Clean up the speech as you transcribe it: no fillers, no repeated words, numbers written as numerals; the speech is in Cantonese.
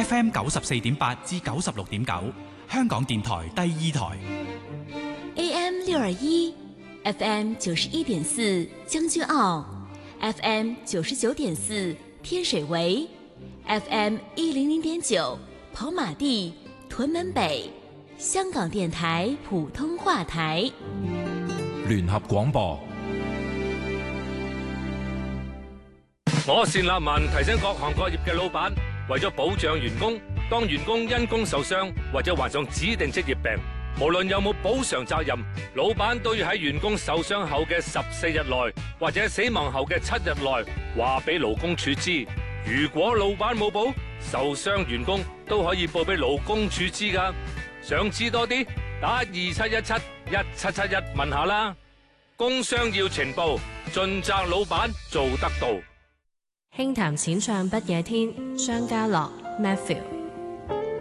FM 94.8至96.9，香港電台第二台。 AM 621 FM 91.4將軍澳 FM 99.4天水圍 FM 100.9跑馬地屯門北，香港電台普通話台聯合廣播。 我單立文提醒各行各業嘅老闆，為咗保障員工，當員工因工受傷或者患上指定職業病，無論有冇補償責任，老闆都要喺員工受傷後嘅14日內或者死亡後嘅7日內話俾勞工處知。如果老闆冇報，受傷員工都可以報俾勞工處知㗎。想知多啲，打27171771問下啦。工傷要呈報，盡責老闆做得到。 輕談淺唱不夜天，張家樂 Matthew。